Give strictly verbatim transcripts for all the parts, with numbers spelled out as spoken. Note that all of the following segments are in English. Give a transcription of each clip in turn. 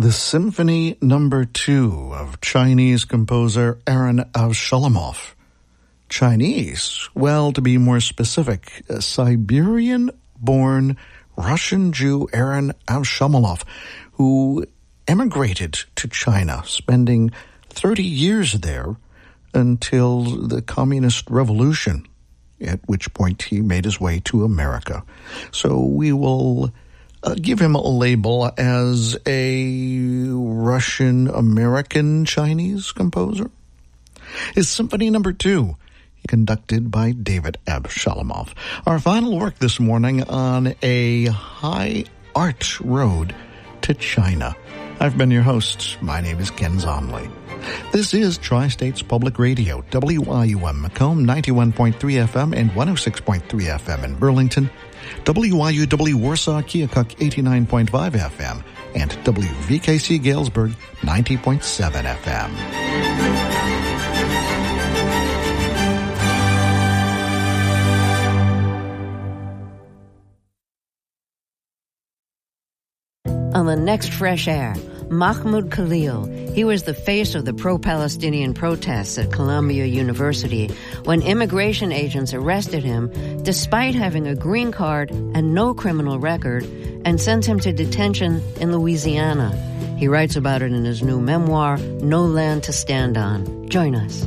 The Symphony Number Two of Chinese composer Aaron Avshalomov. Chinese, well, to be more specific, a Siberian-born Russian Jew Aaron Avshalomov, who emigrated to China, spending thirty years there until the Communist Revolution, at which point he made his way to America. So we will uh, give him a label as a Russian-American Chinese composer. His Symphony Number Two, conducted by David Avshalomov. Our final work this morning on a high art road to China. I've been your host. My name is Ken Zomley. This is Tri-States Public Radio, W I U M Macomb, ninety-one point three F M and one oh six point three F M in Burlington, W I U W Warsaw Keokuk, eighty-nine point five F M, and W V K C Galesburg, ninety point seven F M. On the next Fresh Air, Mahmoud Khalil. He was the face of the pro-Palestinian protests at Columbia University when immigration agents arrested him despite having a green card and no criminal record and sent him to detention in Louisiana. He writes about it in his new memoir, No Land to Stand On. Join us.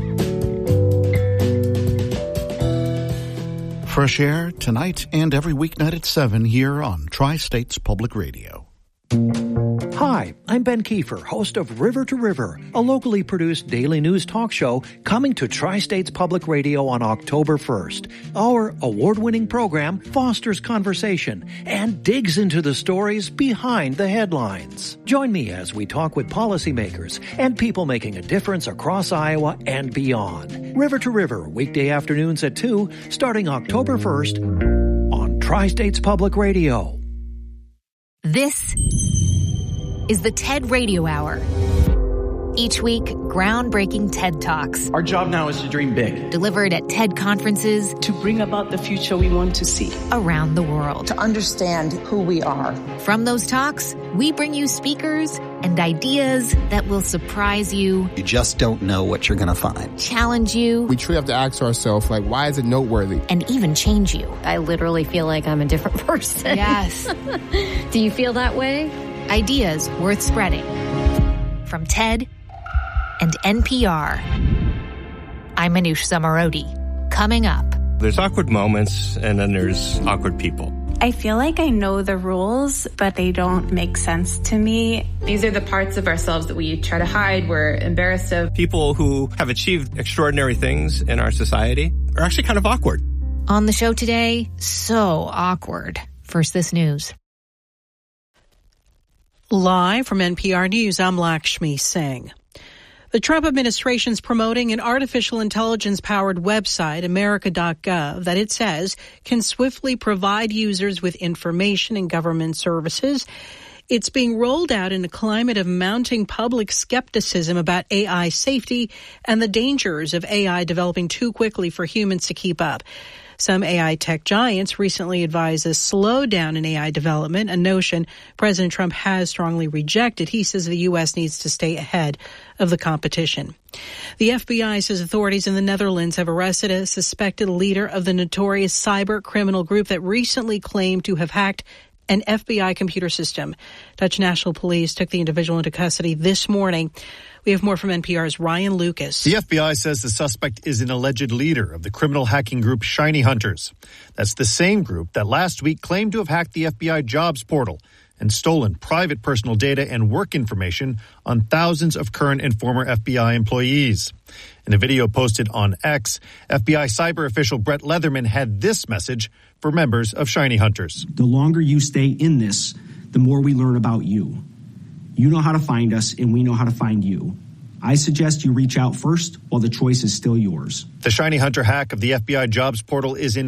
Fresh Air tonight and every weeknight at seven here on Tri-States Public Radio. Hi, I'm Ben Kiefer, host of River to River, a locally produced daily news talk show coming to Tri-States Public Radio on October first. Our award-winning program fosters conversation and digs into the stories behind the headlines. Join me as we talk with policymakers and people making a difference across Iowa and beyond. River to River, weekday afternoons at two, starting October first on Tri-States Public Radio. This is the TED Radio Hour. Each week, groundbreaking TED Talks. Our job now is to dream big. Delivered at TED conferences. To bring about the future we want to see. Around the world. To understand who we are. From those talks, we bring you speakers and ideas that will surprise you. You just don't know what you're going to find. Challenge you. We truly have to ask ourselves, like, why is it noteworthy? And even change you. I literally feel like I'm a different person. Yes. Do you feel that way? Ideas worth spreading. From TED and N P R. I'm Manoush Zomorodi. Coming up. There's awkward moments, and then there's awkward people. I feel like I know the rules, but they don't make sense to me. These are the parts of ourselves that we try to hide, we're embarrassed of. People who have achieved extraordinary things in our society are actually kind of awkward. On the show today, so awkward. First, this news. Live from N P R News, I'm Lakshmi Singh. The Trump administration's promoting an artificial intelligence-powered website, America dot gov, that it says can swiftly provide users with information and government services. It's being rolled out in a climate of mounting public skepticism about A I safety and the dangers of A I developing too quickly for humans to keep up. Some A I tech giants recently advised a slowdown in A I development, a notion President Trump has strongly rejected. He says the U S needs to stay ahead of the competition. The F B I says authorities in the Netherlands have arrested a suspected leader of the notorious cyber criminal group that recently claimed to have hacked an F B I computer system. Dutch National Police took the individual into custody this morning. We have more from N P R's Ryan Lucas. The F B I says the suspect is an alleged leader of the criminal hacking group Shiny Hunters. That's the same group that last week claimed to have hacked the F B I jobs portal and stolen private personal data and work information on thousands of current and former F B I employees. In a video posted on X, F B I cyber official Brett Leatherman had this message for members of Shiny Hunters. The longer you stay in this, the more we learn about you. You know how to find us, and we know how to find you. I suggest you reach out first while the choice is still yours. The Shiny Hunter hack of the F B I jobs portal is in